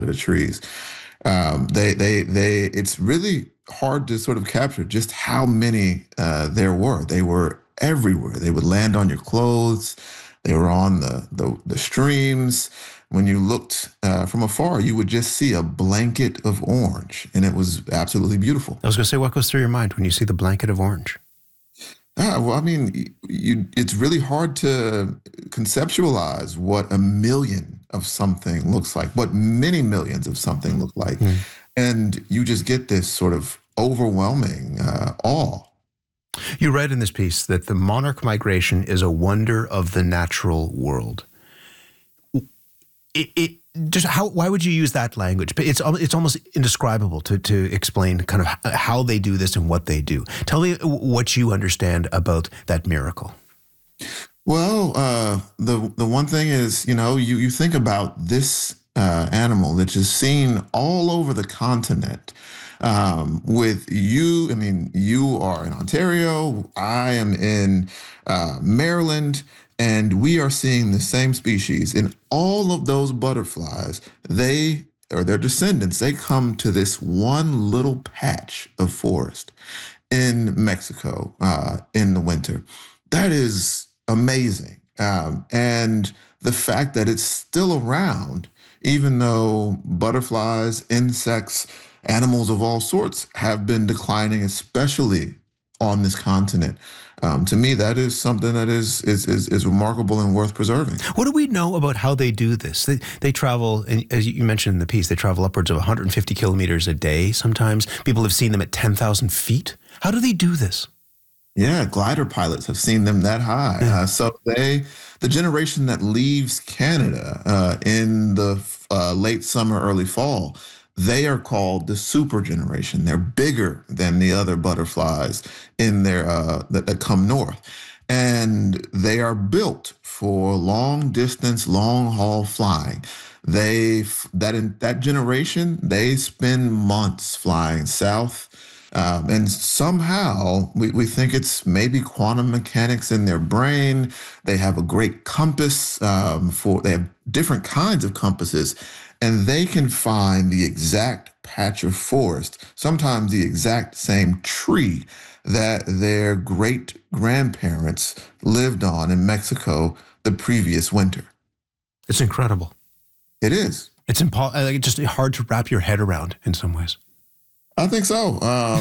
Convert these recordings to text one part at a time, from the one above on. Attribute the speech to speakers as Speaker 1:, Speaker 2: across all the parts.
Speaker 1: of the trees. They. It's really hard to sort of capture just how many there were. They were everywhere. They would land on your clothes. They were on the streams. When you looked from afar, you would just see a blanket of orange, and it was absolutely beautiful.
Speaker 2: I was going to say, what goes through your mind when you see the blanket of orange?
Speaker 1: Well, I mean, it's really hard to conceptualize what a million of something looks like, what many millions of something look like. And you just get this sort of overwhelming awe.
Speaker 2: You write in this piece that the monarch migration is a wonder of the natural world. Why would you use that language? It's almost indescribable to explain kind of how they do this and what they do. Tell me what you understand about that miracle.
Speaker 1: Well, the one thing is, you think about this animal that is seen all over the continent. With you, I mean, you are in Ontario, I am in Maryland, and we are seeing the same species. In all of those butterflies, they or their descendants, they come to this one little patch of forest in Mexico in the winter. That is amazing. And the fact that it's still around, even though butterflies, insects, animals of all sorts have been declining, especially on this continent. To me, that is something that is remarkable and worth preserving.
Speaker 2: What do we know about how they do this? They travel, and as you mentioned in the piece, they travel upwards of 150 kilometers a day sometimes. People have seen them at 10,000 feet. How do they do this?
Speaker 1: Yeah, glider pilots have seen them that high. The generation that leaves Canada in the late summer, early fall, they are called the super generation. They're bigger than the other butterflies in their that come north, and they are built for long distance, long haul flying. In that generation, they spend months flying south. And somehow we think it's maybe quantum mechanics in their brain. They have a great compass they have different kinds of compasses, and they can find the exact patch of forest, sometimes the exact same tree that their great grandparents lived on in Mexico the previous winter.
Speaker 2: It's incredible.
Speaker 1: It is.
Speaker 2: It's just hard to wrap your head around in some ways.
Speaker 1: I think so.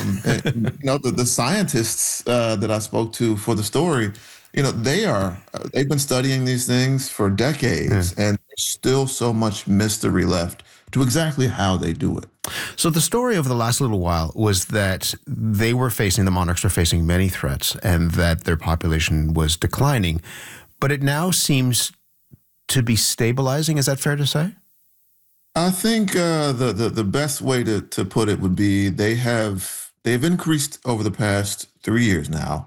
Speaker 1: The scientists that I spoke to for the story, they've been studying these things for decades, and there's still so much mystery left to exactly how they do it.
Speaker 2: So the story over the last little while was that the monarchs were facing many threats, and that their population was declining, but it now seems to be stabilizing. Is that fair to say?
Speaker 1: I think the best way to put it would be they've increased over the past 3 years now.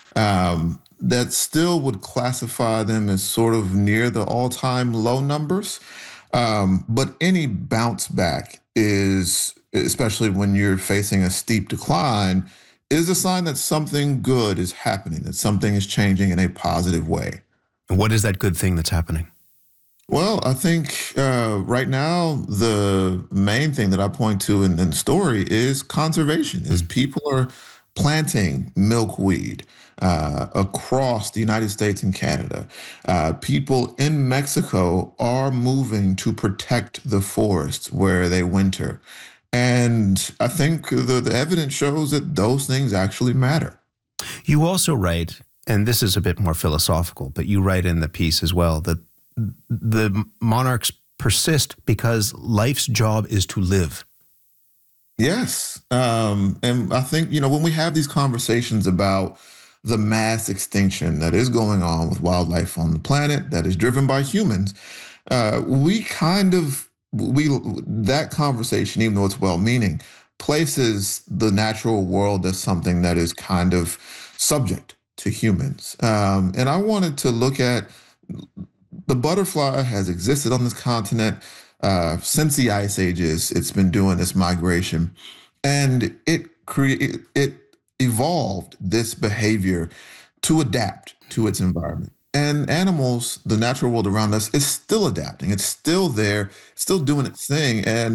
Speaker 1: That still would classify them as sort of near the all-time low numbers. But any bounce back is, especially when you're facing a steep decline, is a sign that something good is happening, that something is changing in a positive way.
Speaker 2: And what is that good thing that's happening?
Speaker 1: Well, I think right now the main thing that I point to in the story is conservation, is people are planting milkweed across the United States and Canada. People in Mexico are moving to protect the forests where they winter. And I think the evidence shows that those things actually matter.
Speaker 2: You also write, and this is a bit more philosophical, but you write in the piece as well that the monarchs persist because life's job is to live.
Speaker 1: Yes. And I think, when we have these conversations about the mass extinction that is going on with wildlife on the planet that is driven by humans, that conversation, even though it's well-meaning, places the natural world as something that is kind of subject to humans. And I wanted to look at the butterfly has existed on this continent since the ice ages. It's been doing this migration, and it evolved this behavior to adapt to its environment. And animals, the natural world around us, is still adapting. It's still there, still doing its thing. And